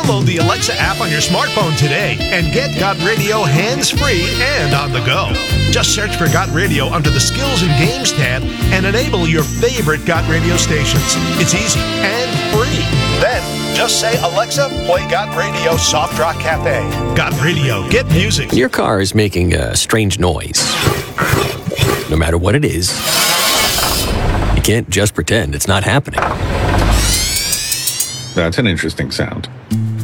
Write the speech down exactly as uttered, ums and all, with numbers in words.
Download the Alexa app on your smartphone today and get Got Radio hands-free and on the go. Just search for Got Radio under the Skills and Games tab and enable your favorite Got Radio stations. It's easy and free. Then, just say, Alexa, play Got Radio Soft Rock Cafe. Got Radio. Get music. Your car is making a strange noise. No matter what it is, you can't just pretend it's not happening. That's an interesting sound.